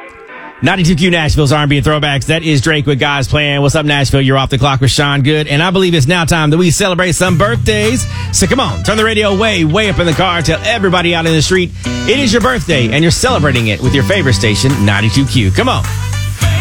92Q Nashville's R&B and Throwbacks. That is Drake with God's Plan. What's up, Nashville? You're off the clock with Sean Good. And I believe it's now time that we celebrate some birthdays. So come on, turn the radio way up in the car. Tell everybody out in the street it is your birthday and you're celebrating it with your favorite station, 92Q. Come on.